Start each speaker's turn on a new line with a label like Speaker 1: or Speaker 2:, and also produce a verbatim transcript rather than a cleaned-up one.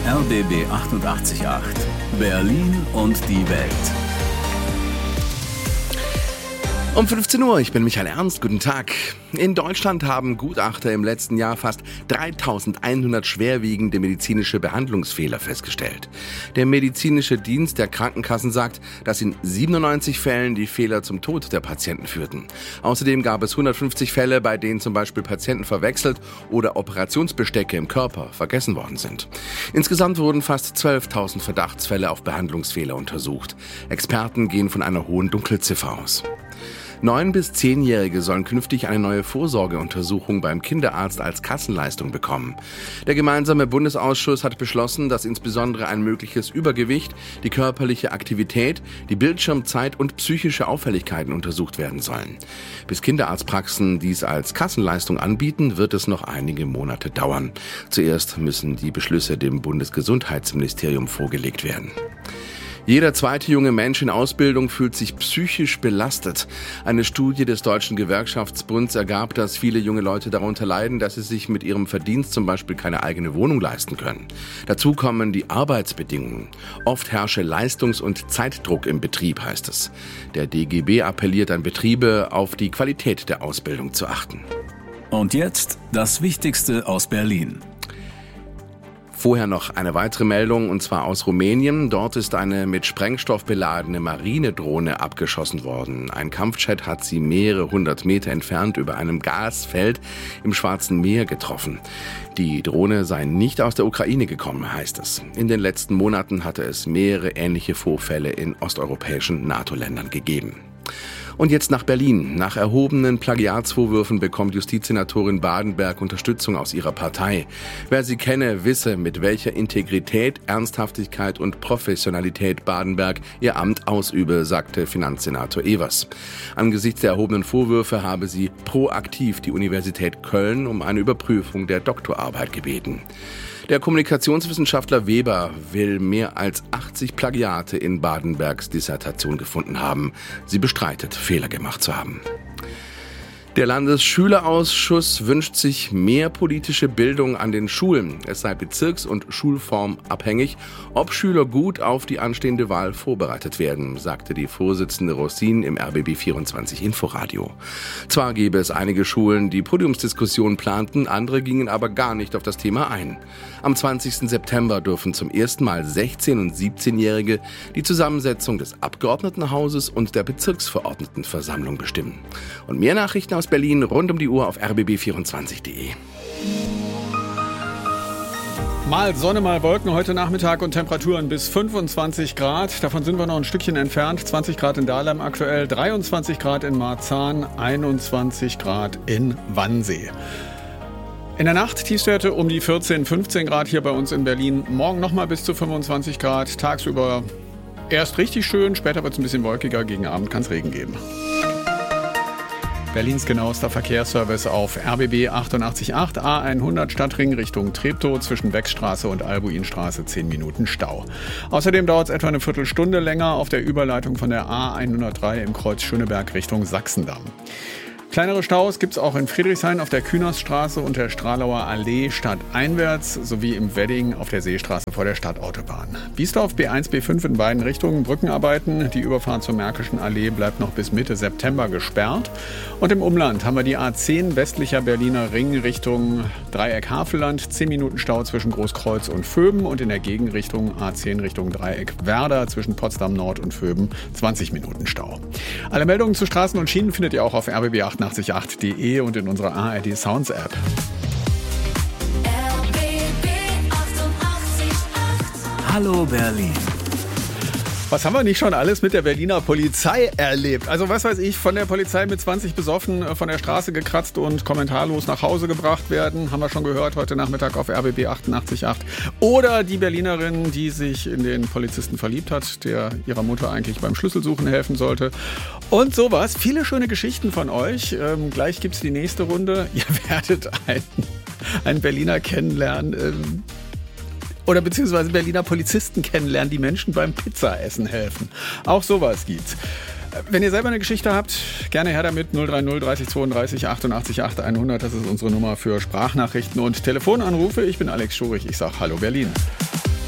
Speaker 1: R B B achtundachtzig Komma acht. Berlin und die Welt.
Speaker 2: Um fünfzehn Uhr, ich bin Michael Ernst, guten Tag. In Deutschland haben Gutachter im letzten Jahr fast dreitausendeinhundert schwerwiegende medizinische Behandlungsfehler festgestellt. Der medizinische Dienst der Krankenkassen sagt, dass in siebenundneunzig Fällen die Fehler zum Tod der Patienten führten. Außerdem gab es hundertfünfzig Fälle, bei denen zum Beispiel Patienten verwechselt oder Operationsbestecke im Körper vergessen worden sind. Insgesamt wurden fast zwölftausend Verdachtsfälle auf Behandlungsfehler untersucht. Experten gehen von einer hohen Dunkelziffer aus. Neun- bis zehnjährige sollen künftig eine neue Vorsorgeuntersuchung beim Kinderarzt als Kassenleistung bekommen. Der gemeinsame Bundesausschuss hat beschlossen, dass insbesondere ein mögliches Übergewicht, die körperliche Aktivität, die Bildschirmzeit und psychische Auffälligkeiten untersucht werden sollen. Bis Kinderarztpraxen dies als Kassenleistung anbieten, wird es noch einige Monate dauern. Zuerst müssen die Beschlüsse dem Bundesgesundheitsministerium vorgelegt werden. Jeder zweite junge Mensch in Ausbildung fühlt sich psychisch belastet. Eine Studie des Deutschen Gewerkschaftsbunds ergab, dass viele junge Leute darunter leiden, dass sie sich mit ihrem Verdienst zum Beispiel keine eigene Wohnung leisten können. Dazu kommen die Arbeitsbedingungen. Oft herrsche Leistungs- und Zeitdruck im Betrieb, heißt es. Der D G B appelliert an Betriebe, auf die Qualität der Ausbildung zu achten.
Speaker 1: Und jetzt das Wichtigste aus Berlin.
Speaker 2: Vorher noch eine weitere Meldung, und zwar aus Rumänien. Dort ist eine mit Sprengstoff beladene Marinedrohne abgeschossen worden. Ein Kampfjet hat sie mehrere hundert Meter entfernt über einem Gasfeld im Schwarzen Meer getroffen. Die Drohne sei nicht aus der Ukraine gekommen, heißt es. In den letzten Monaten hatte es mehrere ähnliche Vorfälle in osteuropäischen NATO-Ländern gegeben. Und jetzt nach Berlin. Nach erhobenen Plagiatsvorwürfen bekommt Justizsenatorin Badenberg Unterstützung aus ihrer Partei. Wer sie kenne, wisse, mit welcher Integrität, Ernsthaftigkeit und Professionalität Badenberg ihr Amt ausübe, sagte Finanzsenator Evers. Angesichts der erhobenen Vorwürfe habe sie proaktiv die Universität Köln um eine Überprüfung der Doktorarbeit gebeten. Der Kommunikationswissenschaftler Weber will mehr als achtzig Plagiate in Badenbergs Dissertation gefunden haben. Sie bestreitet, Fehler gemacht zu haben. Der Landesschülerausschuss wünscht sich mehr politische Bildung an den Schulen. Es sei bezirks- und schulformabhängig, ob Schüler gut auf die anstehende Wahl vorbereitet werden, sagte die Vorsitzende Rossin im R B B vierundzwanzig Inforadio. Zwar gäbe es einige Schulen, die Podiumsdiskussionen planten, andere gingen aber gar nicht auf das Thema ein. Am zwanzigsten September dürfen zum ersten Mal sechzehn- und siebzehnjährige die Zusammensetzung des Abgeordnetenhauses und der Bezirksverordnetenversammlung bestimmen. Und mehr Nachrichten aus Berlin rund um die Uhr auf r b b vierundzwanzig punkt de.
Speaker 3: Mal Sonne, mal Wolken heute Nachmittag und Temperaturen bis fünfundzwanzig Grad. Davon sind wir noch ein Stückchen entfernt. zwanzig Grad in Dahlem aktuell, dreiundzwanzig Grad in Marzahn, einundzwanzig Grad in Wannsee. In der Nacht Tiefstwerte um die vierzehn, fünfzehn Grad hier bei uns in Berlin. Morgen nochmal bis zu fünfundzwanzig Grad. Tagsüber erst richtig schön, später wird es ein bisschen wolkiger. Gegen Abend kann es Regen geben. Berlins genauester Verkehrsservice auf R B B achtundachtzig Komma acht, A hundert Stadtring Richtung Treptow zwischen Beckstraße und Albuinstraße zehn Minuten Stau. Außerdem dauert es etwa eine Viertelstunde länger auf der Überleitung von der A hundertdrei im Kreuz Schöneberg Richtung Sachsendamm. Kleinere Staus gibt es auch in Friedrichshain auf der Kühnersstraße und der Stralauer Allee stadteinwärts sowie im Wedding auf der Seestraße vor der Stadtautobahn. Biesdorf B eins, B fünf in beiden Richtungen Brückenarbeiten. Die Überfahrt zur Märkischen Allee bleibt noch bis Mitte September gesperrt. Und im Umland haben wir die A zehn westlicher Berliner Ring Richtung Dreieck Havelland. zehn Minuten Stau zwischen Großkreuz und Vöben und in der Gegenrichtung A zehn Richtung Dreieck Werder zwischen Potsdam Nord und Vöben zwanzig Minuten Stau. Alle Meldungen zu Straßen und Schienen findet ihr auch auf r b b achtundachtzig Komma acht punkt de und in unserer A R D Sounds App.
Speaker 1: R B B achtundachtzig Komma acht. Hallo Berlin.
Speaker 3: Was haben wir nicht schon alles mit der Berliner Polizei erlebt? Also was weiß ich, von der Polizei mit zwanzig besoffen von der Straße gekratzt und kommentarlos nach Hause gebracht werden, haben wir schon gehört heute Nachmittag auf R B B achtundachtzig Komma acht. Oder die Berlinerin, die sich in den Polizisten verliebt hat, der ihrer Mutter eigentlich beim Schlüsselsuchen helfen sollte. Und sowas. Viele schöne Geschichten von euch. Ähm, gleich gibt's die nächste Runde. Ihr werdet einen, einen Berliner kennenlernen. Ähm, Oder beziehungsweise Berliner Polizisten kennenlernen, die Menschen beim Pizzaessen helfen. Auch sowas gibt's. Wenn ihr selber eine Geschichte habt, gerne her damit. null drei null dreißig zweiunddreißig achtundachtzig acht hundert. Das ist unsere Nummer für Sprachnachrichten und Telefonanrufe. Ich bin Alex Schurich. Ich sage Hallo Berlin.